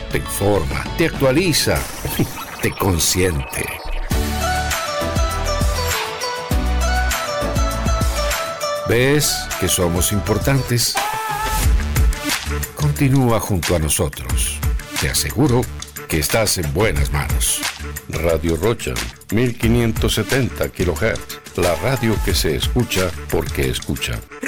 te informa, te actualiza, te consiente. ¿Ves que somos importantes? Continúa junto a nosotros. Te aseguro que estás en buenas manos. Radio Rocha, 1570 kHz. La radio que se escucha porque escucha.